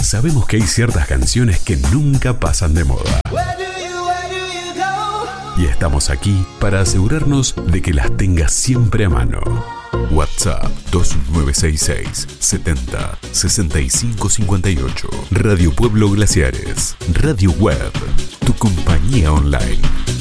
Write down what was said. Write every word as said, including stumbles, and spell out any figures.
sabemos que hay ciertas canciones que nunca pasan de moda. Y estamos aquí para asegurarnos de que las tengas siempre a mano. WhatsApp dos nueve seis seis, setenta, sesenta y cinco cincuenta y ocho. Radio Pueblo Glaciares. Radio Web. Tu compañía online.